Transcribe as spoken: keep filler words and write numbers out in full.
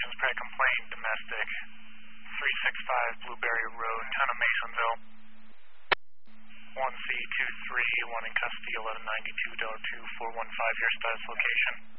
Operations Pratt complaint, domestic, three six five Blueberry Road, town of Masonville. one C two three, one in custody, eleven ninety-two, two four one five, your status location.